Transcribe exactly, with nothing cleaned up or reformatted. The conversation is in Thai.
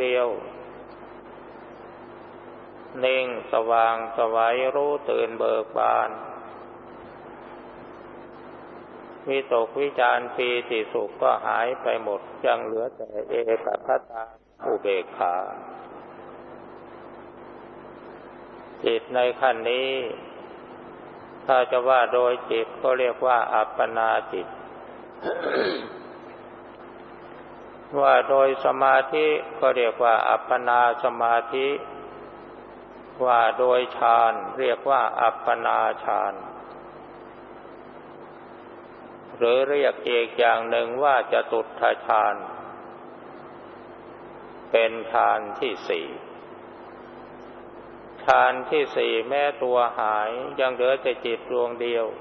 เดียวนิ่งสว่างไสวรู้ตื่นเบิกบานวิตกวิจารปีติสุขก็หายไปหมดยังเหลือแต่เอกคตาอุเบกขาจิตในขั้นนี้ถ้าจะว่าโดยจิตก็เรียกว่าอัปปนาจิต ว่าโดยสมาธิก็เรียกว่าอัปปนาสมาธิว่าโดยฌานเรียกว่าอัปปนาฌานหรือเรียกอีกอย่างหนึ่งว่าจตุตถฌานเป็นฌานที่สี่ฌานที่สี่แม้ตัวหายยังเหลือแต่จิตดวงเดียว